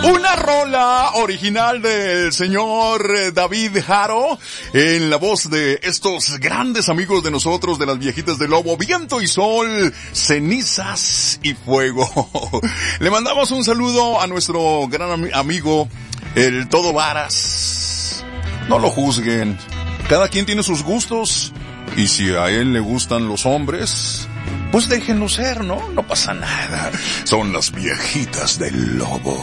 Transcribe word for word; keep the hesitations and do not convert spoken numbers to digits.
Una rola original del señor David Jaro en la voz de estos grandes amigos de nosotros, de las viejitas del Lobo, Viento y Sol, Cenizas y Fuego. Le mandamos un saludo a nuestro gran am- amigo, el Todo Varas. No lo juzguen. Cada quien tiene sus gustos. Y si a él le gustan los hombres, pues déjenlo ser, ¿no? No pasa nada. Son las viejitas del Lobo.